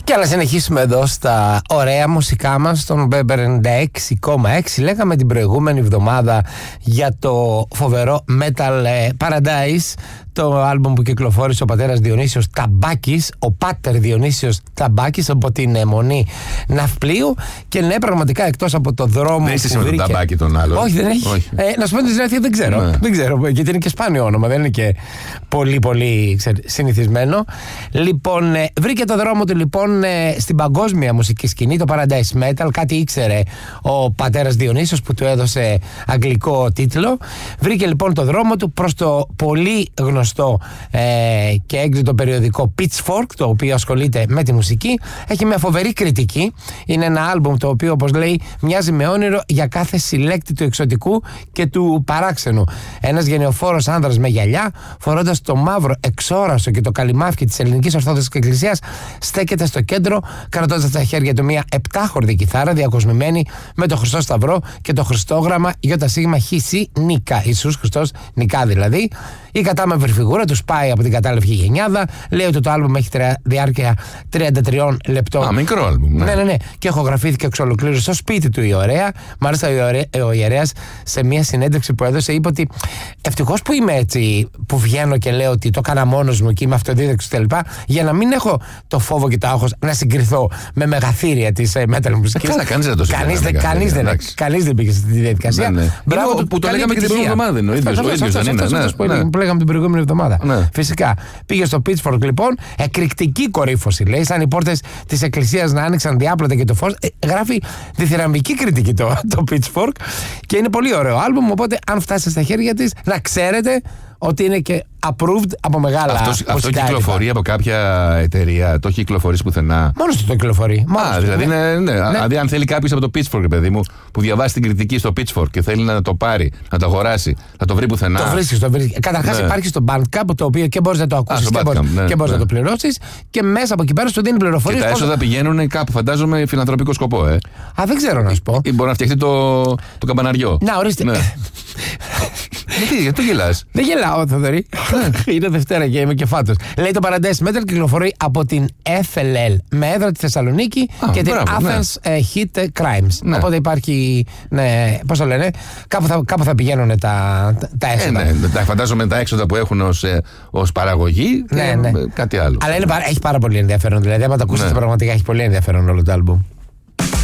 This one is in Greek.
Και να συνεχίσουμε εδώ στα ωραία μουσικά μας στον Bember 96,6. Λέγαμε την προηγούμενη εβδομάδα για το φοβερό Metal Paradise, το άλμπουμ που κυκλοφόρησε ο πατέρας Διονύσιος Ταμπάκης, ο πάτερ Διονύσιος Ταμπάκης, από την αιμονή Ναυπλίου. Και ναι, πραγματικά εκτός από το δρόμο. Δεν είσαι με τον Ταμπάκη τον άλλο. Όχι, δεν έχει. Όχι. Να σου πω την αλήθεια, δεν ξέρω. Ναι. Δεν ξέρω, γιατί είναι και σπάνιο όνομα, δεν είναι και πολύ συνηθισμένο. Λοιπόν, βρήκε το δρόμο του λοιπόν στην παγκόσμια μουσική σκηνή, το Paradise Metal. Κάτι ήξερε ο πατέρας Διονύσιος που του έδωσε αγγλικό τίτλο. Βρήκε λοιπόν το δρόμο του προς το πολύ γνωστό και έκδοτο περιοδικό Pitchfork, το οποίο ασχολείται με τη μουσική. Έχει μια φοβερή κριτική. Είναι ένα άλμπουμ το οποίο, όπως λέει, μοιάζει με όνειρο για κάθε συλλέκτη του εξωτικού και του παράξενου. Ένας γενναιοφόρος άνδρας με γυαλιά, φορώντας το μαύρο εξόρασο και το καλυμάφι της Ελληνικής Ορθόδοξης Εκκλησίας, στέκεται στο κέντρο, κρατώντας στα χέρια του μια 7χορδη κιθάρα διακοσμημένη με το Χριστό Σταυρό και το Χριστόγραμμα ΙΣ Νίκα. Ιησούς Χριστός Νικά δηλαδή. Η κατάμαυρη φιγούρα του σπάει από την κατάλευκη γενιάδα. Λέει ότι το άλμπουμ έχει διάρκεια 33 λεπτών. Μικρό άλμπουμ. Ναι. Και ηχογραφήθηκε εξ ολοκλήρου στο σπίτι του Ιωρέα. Μάλιστα, ο Ιερέας σε μια συνέντευξη που έδωσε είπε ότι ευτυχώς που είμαι έτσι, που βγαίνω και λέω ότι το έκανα μόνος μου και είμαι αυτοδίδακτος κτλ. Για να μην έχω το φόβο και το άγχος να συγκριθώ με μεγαθύρια της metal μουσικής. Κανείς δεν πήγε στη διαδικασία. Μπράβο που το λέγαμε και την προηγούμενη εβδομάδα. Που λέγαμε την προηγούμενη εβδομάδα. Φυσικά. Πήγε στο Pitchfork λοιπόν, εκρηκτική κορύφωση λέει, σαν οι πόρτες της εκκλησίας να άνοιξαν διάπλατα και το φως. Γράφει διθυραμβική κριτική το Pitchfork και είναι πολύ ωραίο άλμπουμ. Οπότε, αν φτάσει στα χέρια της, να ξέρετε ότι είναι και approved από μεγάλα. Αυτό κυκλοφορεί από κάποια εταιρεία, το έχει κυκλοφορήσει πουθενά. Μόνος του το κυκλοφορεί. Δηλαδή, δηλαδή, αν θέλει κάποιος από το Pitchfork, παιδί μου, που διαβάσει την κριτική στο Pitchfork και θέλει να το πάρει, να το αγοράσει, θα το βρει πουθενά. Το βρίσκεις. Καταρχάς υπάρχει στο Bandcamp, το οποίο και μπορείς να το ακούσεις και μπορείς να το πληρώσεις, και μέσα από εκεί πέρα σου δίνει πληροφορίες. Και τα έσοδα πηγαίνουν κάπου, φαντάζομαι, φιλανθρωπικό σκοπό, δεν ξέρω να σου πω. Ή μπορεί να φτιαχτεί το καμπαναριό. Να, ορίστε. Γιατί το γελάς? Δεν γελάω, Θοδωρή. Είναι Δευτέρα και είμαι και φάτος. Λέει το Paradise Metal κυκλοφορεί από την FLL με έδρα τη Θεσσαλονίκη και την Athens Hit Crimes. Οπότε υπάρχει. Πώς το λένε, κάπου θα πηγαίνουν τα έσοδα. Φαντάζομαι τα έξοδα που έχουν ως παραγωγή και κάτι άλλο. Αλλά έχει πάρα πολύ ενδιαφέρον. Δηλαδή, άμα το ακούσετε, πραγματικά έχει πολύ ενδιαφέρον όλο το άλμπουμ.